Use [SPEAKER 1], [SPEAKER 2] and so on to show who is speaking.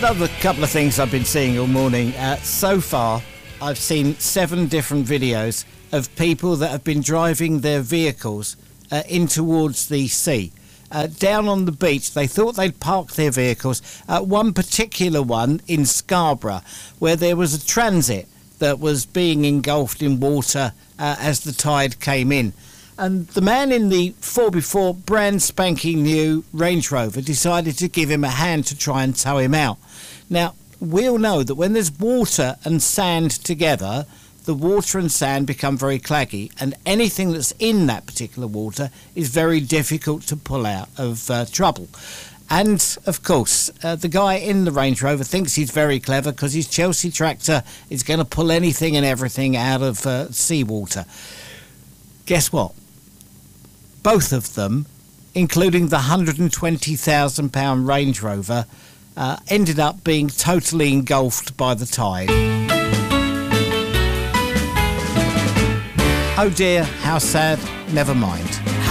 [SPEAKER 1] Another couple of things I've been seeing all morning. So far, I've seen 7 different videos of people that have been driving their vehicles in towards the sea. Down on the beach, they thought they'd park their vehicles at one particular one in Scarborough, where there was a transit that was being engulfed in water as the tide came in. And the man in the 4x4 brand spanking new Range Rover decided to give him a hand to try and tow him out. Now, we all know that when there's water and sand together, the water and sand become very claggy, and anything that's in that particular water is very difficult to pull out of trouble. And, of course, the guy in the Range Rover thinks he's very clever because his Chelsea tractor is going to pull anything and everything out of seawater. Guess what? Both of them, including the £120,000 Range Rover, ended up being totally engulfed by the tide. Oh dear, how sad, never mind.